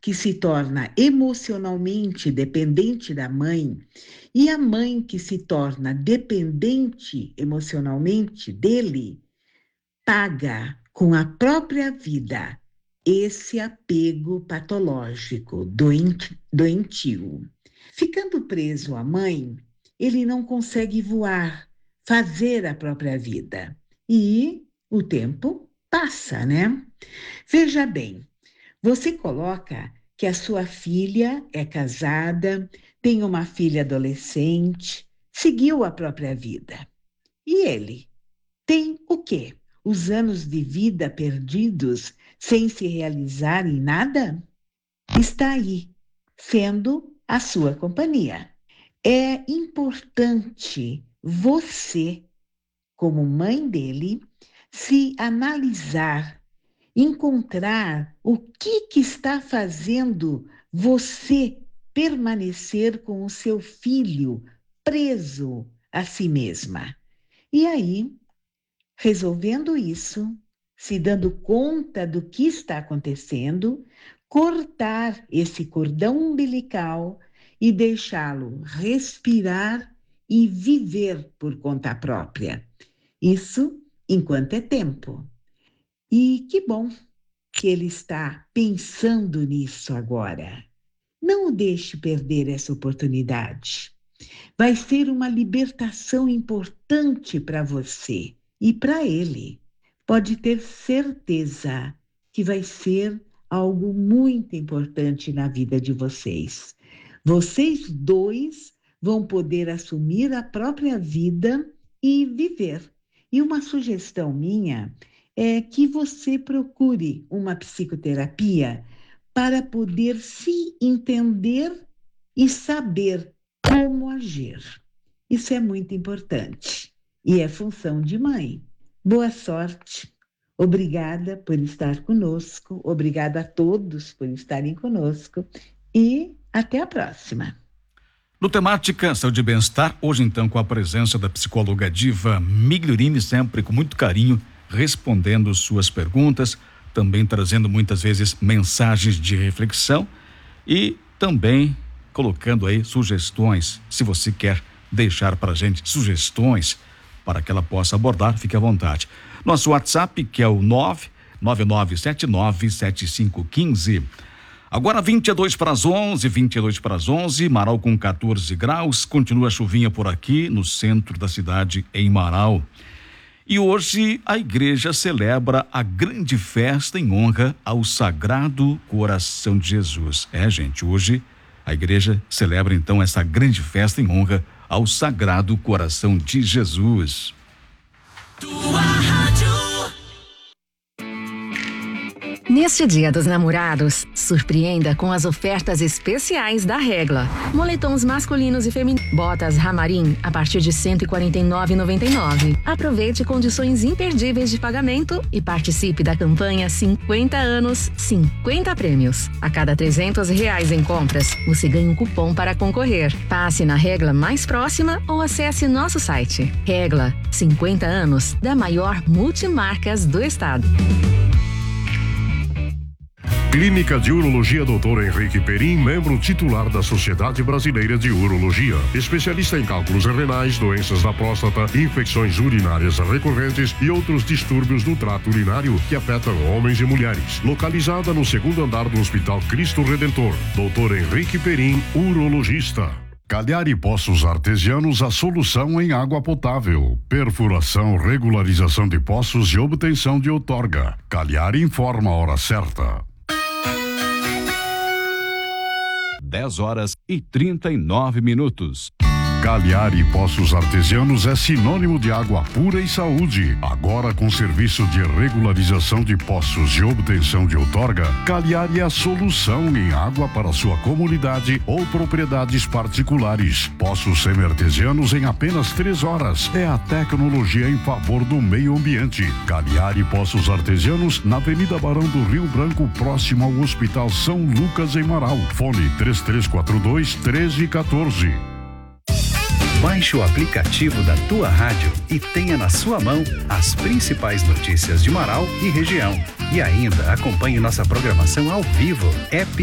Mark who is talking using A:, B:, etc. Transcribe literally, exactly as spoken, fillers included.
A: que se torna emocionalmente dependente da mãe e a mãe que se torna dependente emocionalmente dele, paga com a própria vida esse apego patológico, doente, doentio. Ficando preso à mãe, ele não consegue voar, fazer a própria vida. E o tempo passa, né? Veja bem, você coloca que a sua filha é casada, tem uma filha adolescente, seguiu a própria vida. E ele tem o quê? Os anos de vida perdidos sem se realizar em nada? Está aí, sendo a sua companhia. É importante você, como mãe dele, se analisar, encontrar o que, que está fazendo você permanecer com o seu filho preso a si mesma. E aí, resolvendo isso, se dando conta do que está acontecendo, cortar esse cordão umbilical e deixá-lo respirar e viver por conta própria. Isso enquanto é tempo. E que bom que ele está pensando nisso agora. Não o deixe perder essa oportunidade. Vai ser uma libertação importante para você e para ele. Pode ter certeza que vai ser algo muito importante na vida de vocês. Vocês dois vão poder assumir a própria vida e viver. E uma sugestão minha é que você procure uma psicoterapia para poder se entender e saber como agir. Isso é muito importante e é função de mãe. Boa sorte, obrigada por estar conosco, obrigada a todos por estarem conosco e até a próxima.
B: No Temática Saúde e Bem-Estar, hoje então com a presença da psicóloga Diva Migliorini, sempre com muito carinho, respondendo suas perguntas, também trazendo muitas vezes mensagens de reflexão e também colocando aí sugestões, se você quer deixar para a gente sugestões para que ela possa abordar, fique à vontade. Nosso WhatsApp, que é o nove nove nove sete nove sete cinco um cinco. Agora vinte e dois para as onze, vinte e dois para as onze, Marau com quatorze graus, continua a chuvinha por aqui no centro da cidade em Marau. E hoje a igreja celebra a grande festa em honra ao Sagrado Coração de Jesus. É, gente, hoje a igreja celebra então essa grande festa em honra ao Sagrado Coração de Jesus.
C: Tua rádio.
D: Neste Dia dos Namorados, surpreenda com as ofertas especiais da Regla. Moletons masculinos e femininos, botas Ramarim a partir de cento e quarenta e nove reais e noventa e nove centavos. Aproveite condições imperdíveis de pagamento e participe da campanha cinquenta anos, cinquenta prêmios. A cada trezentos reais em compras, você ganha um cupom para concorrer. Passe na Regla mais próxima ou acesse nosso site. Regla, cinquenta anos da maior multimarcas do estado.
E: Clínica de Urologia doutor Henrique Perim, membro titular da Sociedade Brasileira de Urologia. Especialista em cálculos renais, doenças da próstata, infecções urinárias recorrentes e outros distúrbios do trato urinário que afetam homens e mulheres. Localizada no segundo andar do Hospital Cristo Redentor. doutor Henrique Perim, urologista. Cagliari Poços Artesianos, a solução em água potável. Perfuração, regularização de poços e obtenção de outorga. Cagliari informa a hora certa.
B: dez horas e trinta e nove minutos.
E: Cagliari Poços Artesianos é sinônimo de água pura e saúde. Agora com serviço de regularização de poços e obtenção de outorga, Cagliari é a solução em água para sua comunidade ou propriedades particulares. Poços semi-artesianos em apenas três horas. É a tecnologia em favor do meio ambiente. Cagliari Poços Artesianos na Avenida Barão do Rio Branco, próximo ao Hospital São Lucas em Marau. Fone três três quatro dois, um três um quatro.
F: Baixe o aplicativo da Tua Rádio e tenha na sua mão as principais notícias de Marau e região. E ainda acompanhe nossa programação ao vivo. App